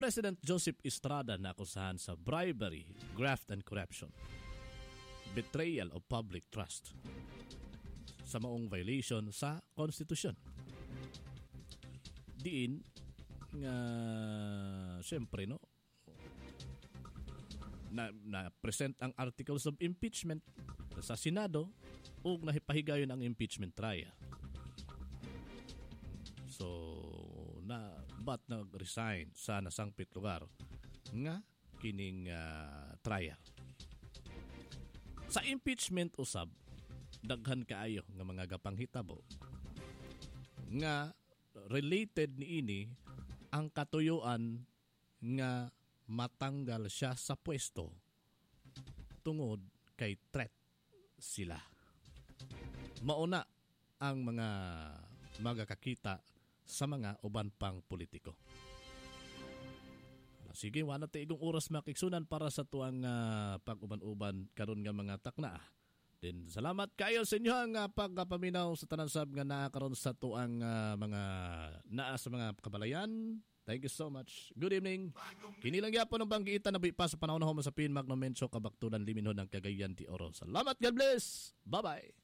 President Joseph Estrada na akusahan sa bribery, graft and corruption, betrayal of public trust sa maong violation sa konstitusyon. Diin nga siyempre no na present ang articles of impeachment sa Senado ug nahipahigayon ang impeachment trial. So but nag-resign sa nasangpit lugar nga kining trial. Sa impeachment usab daghan kaayo nga mga gapanghitabo nga related niini ang katuyuan nga matanggal siya sa pwesto tungod kay threat sila. Mauna ang mga magakakita sa mga uban pang politiko. Sige, wala tayo igong oras makiksunan para sa tuang pag-uban-uban karon nga mga takna. Then salamat kayo sa inyo ang pagpaminaw sa tanansab nga naa karon sa tuang mga naa sa mga kabalayan. Thank you so much. Good evening. Kini lang gyapon ang banggitan na bipa sa panahon sa Pin Magno Mencho kabaktulan liminhon ng Cagayan de Oro. Salamat, God bless. Bye-bye.